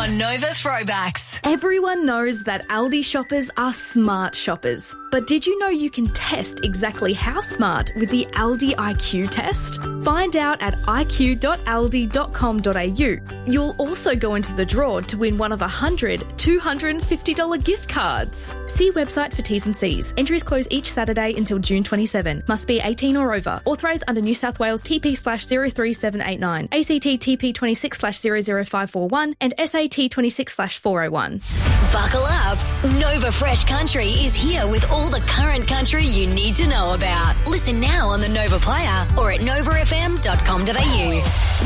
on Nova Throwbacks. Everyone knows that Aldi shoppers are smart shoppers. But did you know you can test exactly how smart with the Aldi IQ test? Find out at iq.aldi.com.au. You'll also go into the draw to win one of 100 $250 gift cards. See website for T's and C's. Entries close each Saturday until June 27. Must be 18 or over. Authorised under New South Wales TP/03789, ACT TP 26/00541 and SAT 26/401. Buckle up. Nova Fresh Country is here with all the current country you need to know about. Listen now on the Nova Player or at novafm.com.au.